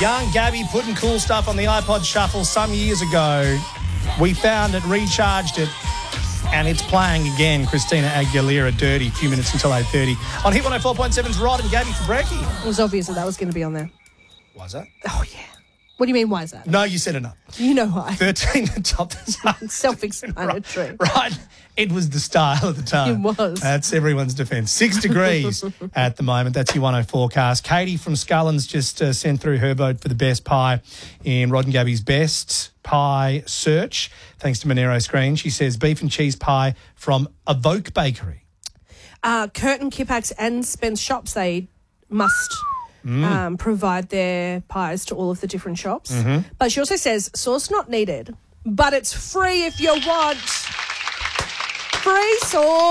Young Gabby putting cool stuff on the iPod Shuffle some years ago. We found it, recharged it, and it's playing again. Christina Aguilera, Dirty, a few minutes until 8:30. On Hit 104.7's Rod and Gabby for brekkie. It was obvious that was going to be on there. Was it? Oh, yeah. What do you mean, why is that? No, you said enough. You know why. 13 to top the chart. Self-explanatory. Right. It was the style at the time. It was. That's everyone's defence. 6 degrees at the moment. That's your 10 forecast. Katie from Scullins just sent through her vote for the best pie in Rod and Gabby's best pie search, thanks to Monero Screen. She says beef and cheese pie from Evoke Bakery. Curtin, Kipax and Spence shops, they must provide their pies to all of the different shops. Mm-hmm. But she also says sauce not needed, but it's free if you want. Free sauce.